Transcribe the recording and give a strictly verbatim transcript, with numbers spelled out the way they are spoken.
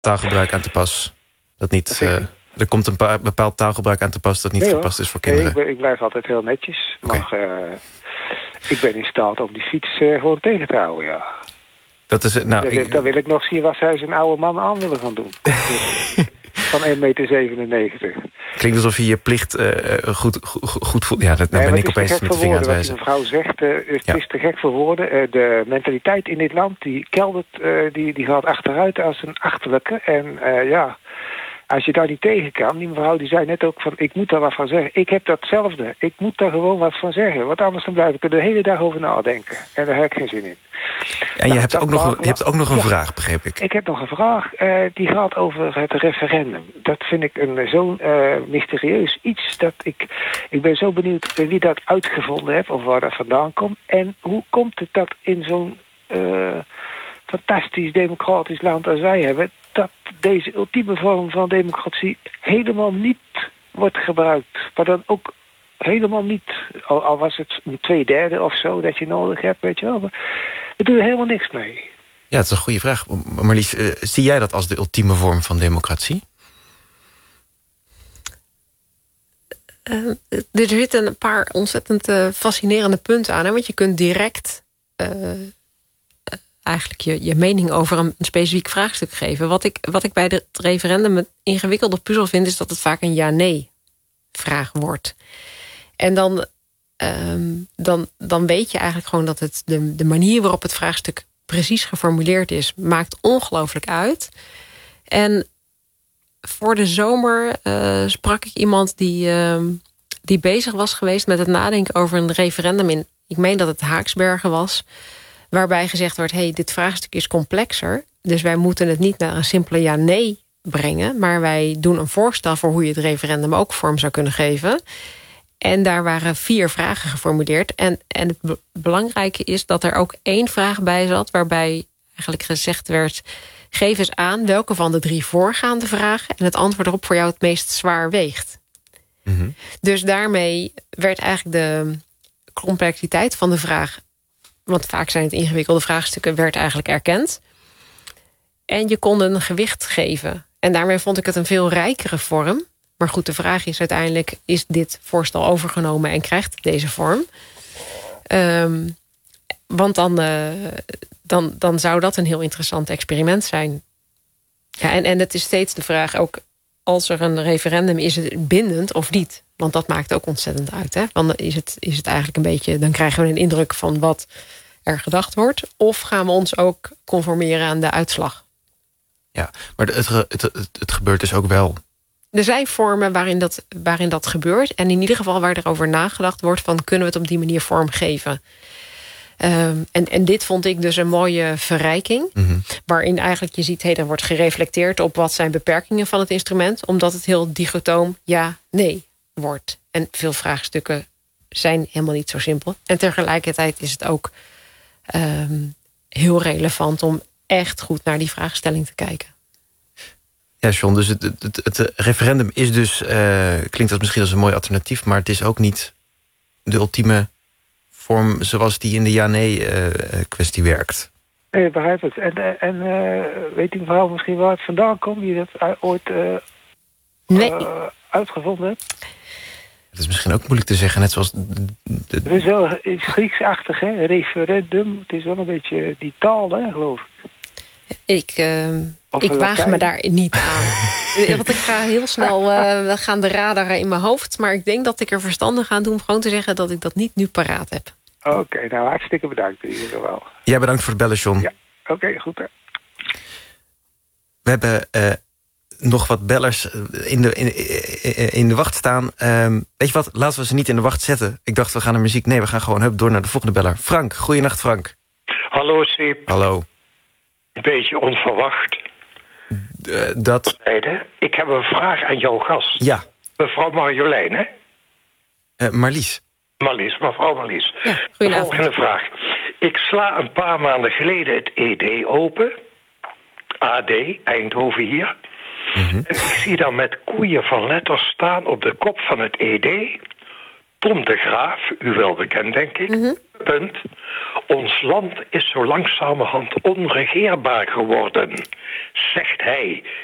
taalgebruik aan te pas. Dat niet... Uh, er komt een pa- bepaald taalgebruik aan te pas dat niet nee, gepast is voor kinderen. Nee, ik, ben, ik blijf altijd heel netjes. Okay. Maar uh, ik ben in staat om die fiets uh, gewoon tegen te houden, ja. Dat is, nou, dan, ik... dan wil ik nog zien wat zij zijn oude man aan willen gaan doen. Van één meter zevenennegentig. Klinkt alsof je je plicht uh, goed, goed, goed voelt. Ja, dat nou nee, ben ik opeens met de vinger aan het wijzen. Wat die mevrouw zegt, uh, het ja. is te gek voor woorden. Uh, de mentaliteit in dit land, die keldert, uh, die, die gaat achteruit als een achterlijke. En uh, ja, als je daar niet tegen kan, die mevrouw die zei net ook van, ik moet daar wat van zeggen. Ik heb datzelfde. Ik moet daar gewoon wat van zeggen. Want anders dan blijf ik er de hele dag over nadenken. En daar heb ik geen zin in. En nou, je, hebt ook nog, een, je hebt ook nog een ja, vraag, begreep ik. Ik heb nog een vraag. Uh, die gaat over het referendum. Dat vind ik een zo'n uh, mysterieus iets. Dat ik, ik ben zo benieuwd wie dat uitgevonden heeft. Of waar dat vandaan komt. En hoe komt het dat in zo'n uh, fantastisch democratisch land als wij hebben, dat deze ultieme vorm van democratie helemaal niet wordt gebruikt. Maar dan ook helemaal niet, al, al was het een twee derde of zo dat je nodig hebt, weet je wel. Maar we doen er helemaal niks mee. Ja, dat is een goede vraag. Marlies, uh, zie jij dat als de ultieme vorm van democratie? Uh, er zitten een paar ontzettend uh, fascinerende punten aan. Hè? Want je kunt direct uh, eigenlijk je, je mening over een, een specifiek vraagstuk geven. Wat ik, wat ik bij het referendum een ingewikkelde puzzel vind, is dat het vaak een ja-nee vraag wordt. En dan, um, dan, dan weet je eigenlijk gewoon dat het de, de manier waarop het vraagstuk precies geformuleerd is, maakt ongelooflijk uit. En voor de zomer uh, sprak ik iemand die, uh, die bezig was geweest met het nadenken over een referendum in, ik meen dat het Haaksbergen was, waarbij gezegd wordt, hey, dit vraagstuk is complexer, dus wij moeten het niet naar een simpele ja-nee brengen, maar wij doen een voorstel voor hoe je het referendum ook vorm zou kunnen geven. En daar waren vier vragen geformuleerd. En, en het be- belangrijke is dat er ook één vraag bij zat, waarbij eigenlijk gezegd werd, geef eens aan welke van de drie voorgaande vragen en het antwoord erop voor jou het meest zwaar weegt. Mm-hmm. Dus daarmee werd eigenlijk de complexiteit van de vraag, want vaak zijn het ingewikkelde vraagstukken, werd eigenlijk erkend. En je kon een gewicht geven. En daarmee vond ik het een veel rijkere vorm. Maar goed, de vraag is uiteindelijk, is dit voorstel overgenomen en krijgt het deze vorm? Um, want dan, uh, dan, dan zou dat een heel interessant experiment zijn. Ja, en, en het is steeds de vraag ook, als er een referendum is, het bindend of niet? Want dat maakt ook ontzettend uit. Hè? Want is het, is het eigenlijk een beetje, dan krijgen we een indruk van wat er gedacht wordt. Of gaan we ons ook conformeren aan de uitslag? Ja, maar het, het, het, het gebeurt dus ook wel. Er zijn vormen waarin dat, waarin dat gebeurt. En in ieder geval waar er over nagedacht wordt van, kunnen we het op die manier vormgeven? Um, en, en dit vond ik dus een mooie verrijking. Mm-hmm. Waarin eigenlijk je ziet, hey, er wordt gereflecteerd op wat zijn beperkingen van het instrument. Omdat het heel dichotoom ja-nee wordt. En veel vraagstukken zijn helemaal niet zo simpel. En tegelijkertijd is het ook um, heel relevant om echt goed naar die vraagstelling te kijken. Ja, John, dus het, het, het referendum is dus, uh, klinkt als misschien als een mooi alternatief, maar het is ook niet de ultieme vorm zoals die in de ja-nee-kwestie uh, werkt. Nee, ik begrijp het. En, en uh, weet u mevrouw misschien waar het vandaan komt, wie dat ooit uh, nee. uh, uitgevonden hebt? Dat is misschien ook moeilijk te zeggen, net zoals... De, de... Het is wel iets Grieksachtig, hè? Referendum. Het is wel een beetje die taal, hè, geloof ik. Ik, uh, ik waag me daar niet aan. Want ik ga heel snel, uh, we gaan de radar in mijn hoofd. Maar ik denk dat ik er verstandig aan doe om gewoon te zeggen dat ik dat niet nu paraat heb. Oké, okay, nou hartstikke bedankt in ieder geval. Jij bedankt voor het bellen, John. Ja, oké, okay, goed hè. We hebben uh, nog wat bellers in de, in, in de wacht staan. Um, weet je wat, laten we ze niet in de wacht zetten. Ik dacht, we gaan naar muziek. Nee, we gaan gewoon hup, door naar de volgende beller. Frank, goeienacht Frank. Hallo Siep. Hallo. Een beetje onverwacht. Uh, dat... Ik heb een vraag aan jouw gast. Ja. Mevrouw Marjolein, hè? Uh, Marlies. Marlies, mevrouw Marlies. Ja, goedenavond. Volgende vraag. Ik sla een paar maanden geleden het E D open. A D, Eindhoven hier. Mm-hmm. En ik zie dan met koeien van letters staan op de kop van het E D. Tom de Graaf, u wel bekend denk ik, Mm-hmm. punt. Ons land is zo langzamerhand onregeerbaar geworden, zegt hij